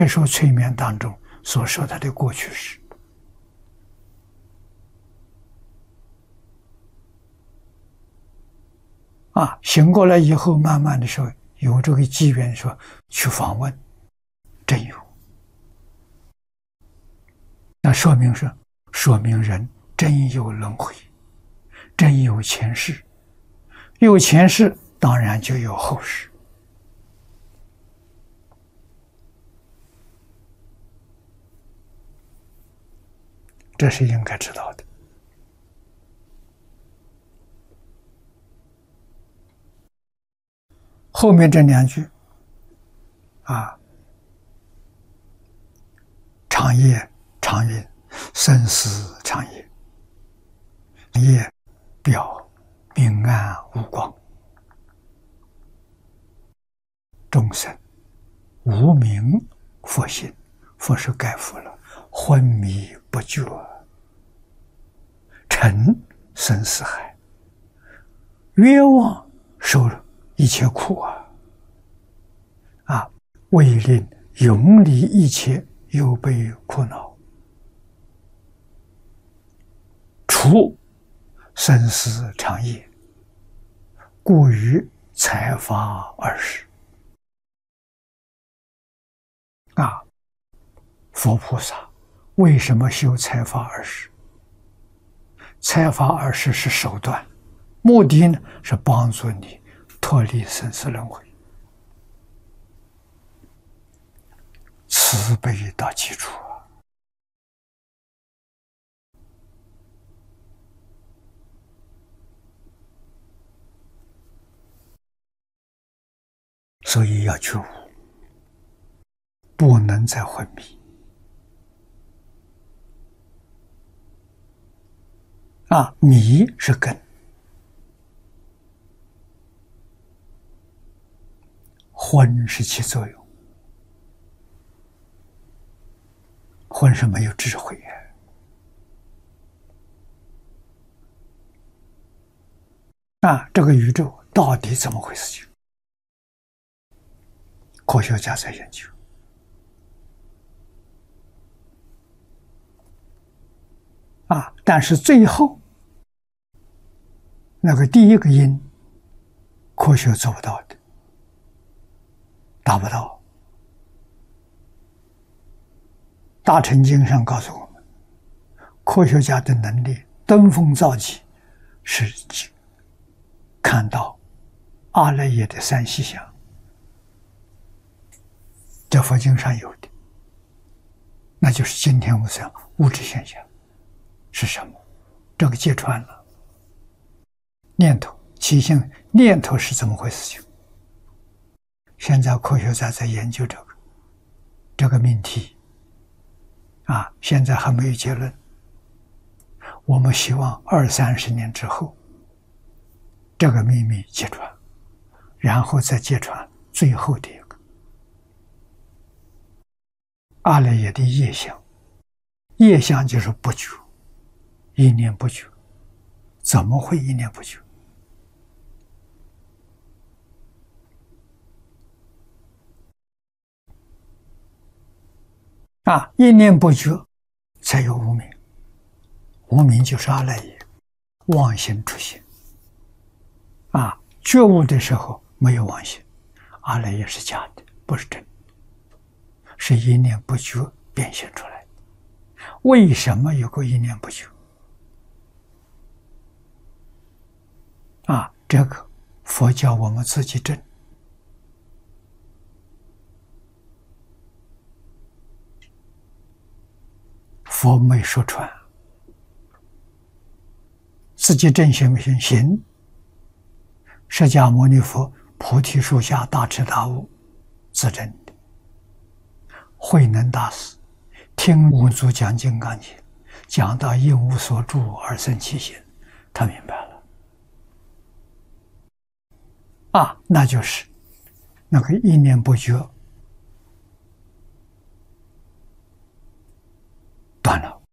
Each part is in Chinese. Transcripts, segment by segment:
接受催眠当中所说他的过去式。醒过来以后，慢慢的时候有这个机缘说去访问，真有。那说明人真有轮回，真有前世，有前世当然就有后世。这是应该知道的。后面这两句长夜长云，生死长夜，夜表明暗无光，众生无明佛心，佛是盖覆了，昏迷不觉，沉生死海，冤枉受一切苦为令永离一切忧悲苦恼，除生死长夜，故于财法20。佛菩萨为什么修财法20？财法20是手段，目的呢是帮助你脱离生死轮回，慈悲到基础所以要觉悟，不能再昏迷迷是根，昏是起作用，昏是没有智慧这个宇宙到底怎么回事情？科学家在研究但是最后那个第一个因，科学做不到的，达不到。大乘经上告诉我们，科学家的能力登峰造极，是看到阿赖耶的三细相，这佛经上有的，那就是今天无常物质现象是什么？这个揭穿了念头，起性念头是怎么回事情？现在科学家在研究这个命题现在还没有结论。我们希望20-30年之后，这个秘密揭穿，然后再揭穿最后的一个阿赖耶的业相。业相就是不觉，一念不觉。怎么会一念不觉？一念不觉才有无明，无明就是阿赖耶，妄心出现觉悟的时候没有妄心，阿赖耶是假的，不是真的，是一念不觉变现出来的。为什么有个一念不觉这个佛教我们自己证。佛没说穿，自己证行不行？行。释迦牟尼佛菩提树下大彻大悟，自证的。慧能大师听五祖讲金刚经，讲到应无所住而生其心，他明白了。那就是那个一念不觉断了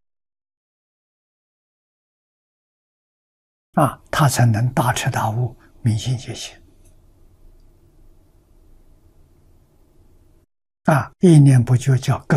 他才能大彻大悟，明心见性一念不觉叫根。